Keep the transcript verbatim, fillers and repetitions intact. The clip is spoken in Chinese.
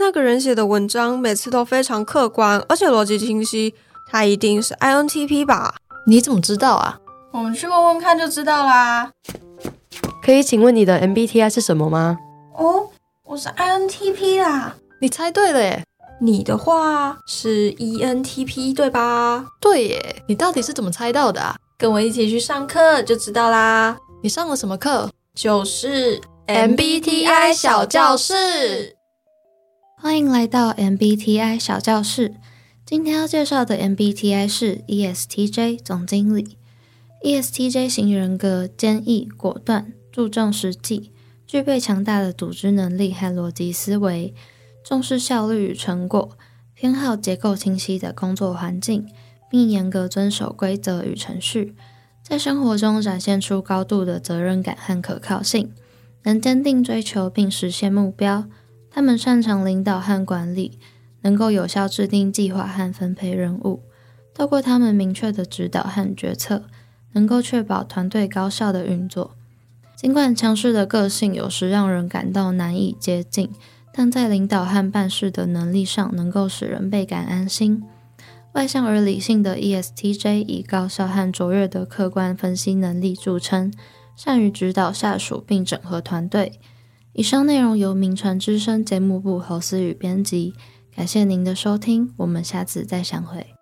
那个人写的文章每次都非常客观，而且逻辑清晰，他一定是 I N T P 吧？ 你怎么知道啊？ 我们去问问看就知道啦。 可以请问你的 M B T I 是什么吗？ 哦，我是 I N T P 啦。 你猜对了耶。 你的话是 E N T P 对吧？ 对耶，你到底是怎么猜到的啊？ 跟我一起去上课就知道啦。 你上了什么课？ 就是 M B T I 小教室。 欢迎来到 M B T I 小教室。今天要介绍的 M B T I 是 E S T J 总经理。E S T J 型人格坚毅果断，注重实际，具备强大的组织能力和逻辑思维，重视效率与成果，偏好结构清晰的工作环境，并严格遵守规则与程序，在生活中展现出高度的责任感和可靠性，能坚定追求并实现目标。他们擅长领导和管理，能够有效制定计划和分配任务，透过他们明确的指导和决策，能够确保团队高效的运作。尽管强势的个性有时让人感到难以接近，但在领导和办事的能力上能够使人倍感安心。外向而理性的 E S T J 以高效和卓越的客观分析能力著称，善于指导下属并整合团队。以上内容由名传之声节目部侯思雨编辑，感谢您的收听，我们下次再相会。